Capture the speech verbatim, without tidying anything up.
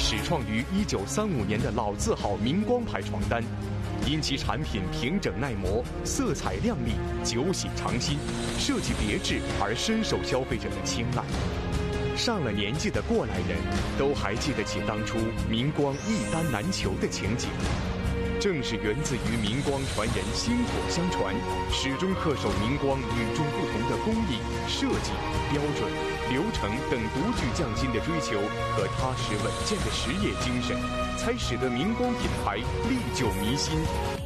始创于一九三五年的老字号明光牌床单，因其产品平整耐磨、色彩亮丽、久洗常新、设计别致而深受消费者的青睐。上了年纪的过来人都还记得起当初明光一单难求的情景。正是源自于明光传人薪火相传，始终恪守明光与众不同的工艺、设计、标准、流程等独具匠心的追求和踏实稳健的实业精神，才使得明光品牌历久弥新，